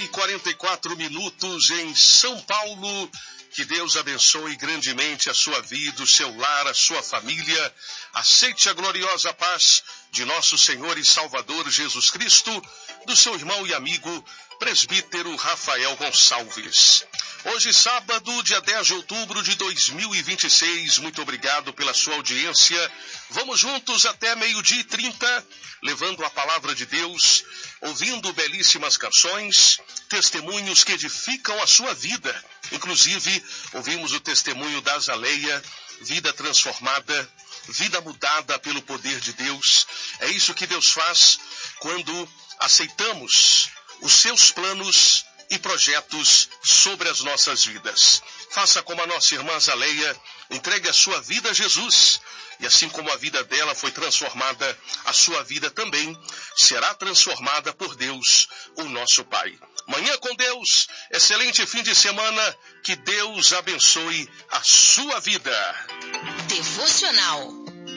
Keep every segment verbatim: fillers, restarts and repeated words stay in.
e quarenta e quatro minutos em São Paulo. Que Deus abençoe grandemente a sua vida, o seu lar, a sua família. Aceite a gloriosa paz de nosso Senhor e Salvador Jesus Cristo, do seu irmão e amigo, presbítero Rafael Gonçalves. Hoje, sábado, dia dez de outubro de dois mil e vinte e seis. Muito obrigado pela sua audiência. Vamos juntos até meio-dia e trinta, levando a palavra de Deus, ouvindo belíssimas canções, testemunhos que edificam a sua vida. Inclusive, ouvimos o testemunho da Azaleia, vida transformada, vida mudada pelo poder de Deus. É isso que Deus faz quando aceitamos os seus planos e projetos sobre as nossas vidas. Faça como a nossa irmã Azaleia, entregue a sua vida a Jesus, e assim como a vida dela foi transformada, a sua vida também será transformada por Deus, o nosso Pai. Manhã com Deus, excelente fim de semana, que Deus abençoe a sua vida. Devocional.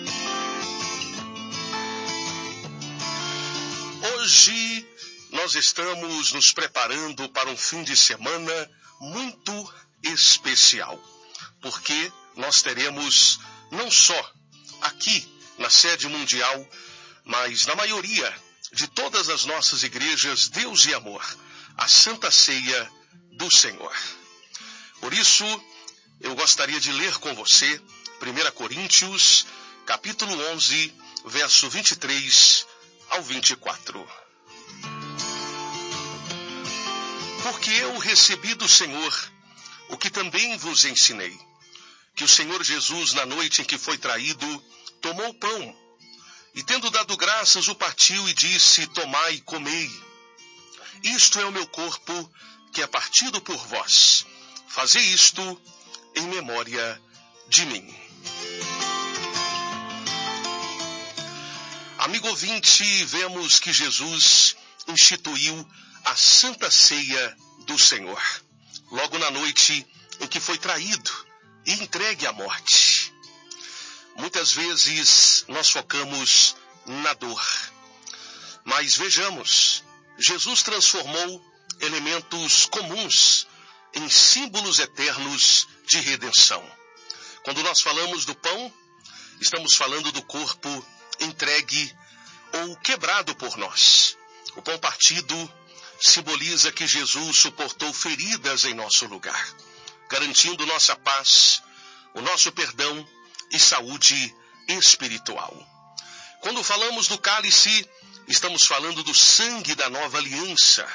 Hoje nós estamos nos preparando para um fim de semana muito especial, porque nós teremos não só aqui na sede mundial, mas na maioria de todas as nossas igrejas, Deus e Amor, a Santa Ceia do Senhor. Por isso, eu gostaria de ler com você primeira Coríntios, capítulo onze, verso vinte e três ao vinte e quatro. Porque eu recebi do Senhor o que também vos ensinei, que o Senhor Jesus, na noite em que foi traído, tomou o pão, e tendo dado graças, o partiu e disse: tomai e comei. Isto é o meu corpo, que é partido por vós. Fazei isto em memória de mim. Amigo ouvinte, vemos que Jesus instituiu a Santa Ceia do Senhor, logo na noite em que foi traído e entregue à morte. Muitas vezes nós focamos na dor, mas vejamos, Jesus transformou elementos comuns em símbolos eternos de redenção. Quando nós falamos do pão, estamos falando do corpo entregue ou quebrado por nós. O pão partido simboliza que Jesus suportou feridas em nosso lugar, garantindo nossa paz, o nosso perdão e saúde espiritual. Quando falamos do cálice, estamos falando do sangue da nova aliança.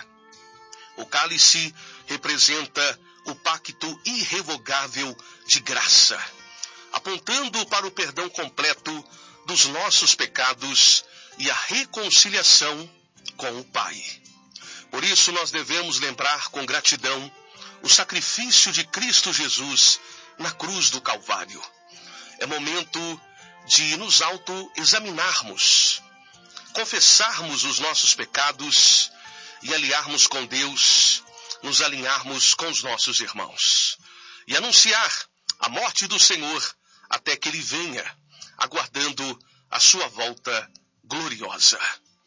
O cálice representa o pacto irrevogável de graça, apontando para o perdão completo dos nossos pecados e a reconciliação com o Pai. Por isso nós devemos lembrar com gratidão o sacrifício de Cristo Jesus na cruz do Calvário. É momento de nos auto-examinarmos, confessarmos os nossos pecados e aliarmos com Deus, nos alinharmos com os nossos irmãos e anunciar a morte do Senhor até que Ele venha, aguardando a sua volta gloriosa.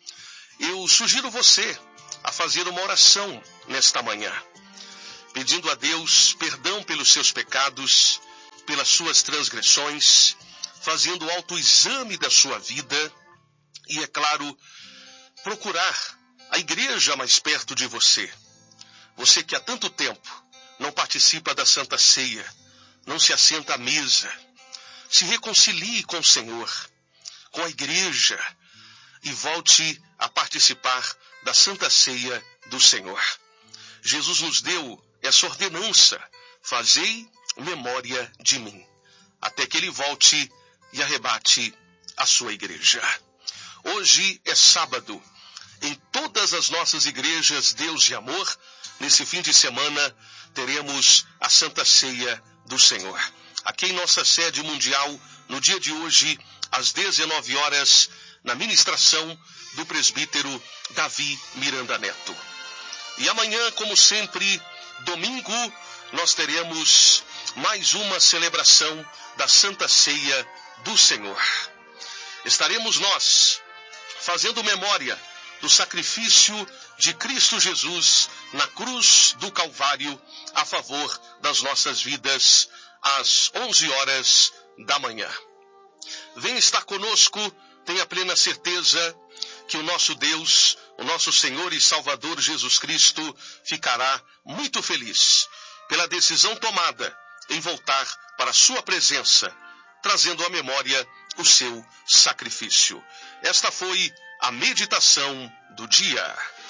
Eu sugiro você a fazer uma oração nesta manhã, pedindo a Deus perdão pelos seus pecados, pelas suas transgressões, fazendo o autoexame da sua vida e, é claro, procurar a igreja mais perto de você. Você que há tanto tempo não participa da Santa Ceia, não se assenta à mesa, se reconcilie com o Senhor, com a igreja, e volte a participar da Santa Ceia do Senhor. Jesus nos deu essa ordenança: fazei memória de mim, até que Ele volte e arrebate a sua igreja. Hoje é sábado. Em todas as nossas igrejas, Deus e Amor, nesse fim de semana, teremos a Santa Ceia do Senhor. Aqui em nossa sede mundial, no dia de hoje, às dezenove horas, na ministração do presbítero Davi Miranda Neto. E amanhã, como sempre, domingo, nós teremos mais uma celebração da Santa Ceia do Senhor. Estaremos nós fazendo memória do sacrifício de Cristo Jesus na cruz do Calvário a favor das nossas vidas, às onze horas da manhã. Venha estar conosco, tenha plena certeza que o nosso Deus, o nosso Senhor e Salvador Jesus Cristo, ficará muito feliz pela decisão tomada em voltar para a sua presença, trazendo à memória o seu sacrifício. Esta foi a meditação do dia.